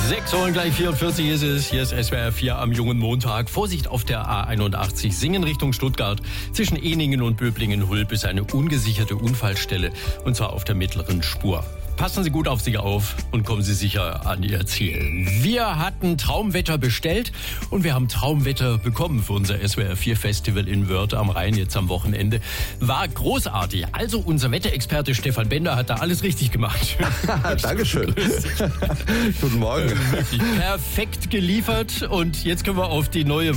6:44 ist es. Hier ist SWR 4 am jungen Montag. Vorsicht auf der A81 Singen Richtung Stuttgart. Zwischen Ehningen und Böblingen-Hulb ist eine ungesicherte Unfallstelle. Und zwar auf der mittleren Spur. Passen Sie gut auf sich auf und kommen Sie sicher an Ihr Ziel. Wir hatten Traumwetter bestellt und wir haben Traumwetter bekommen für unser SWR 4 Festival in Wörth am Rhein jetzt am Wochenende. War großartig. Also unser Wetterexperte Stefan Bender hat da alles richtig gemacht. Dankeschön. Guten Morgen. Wirklich perfekt geliefert und jetzt können wir auf die neue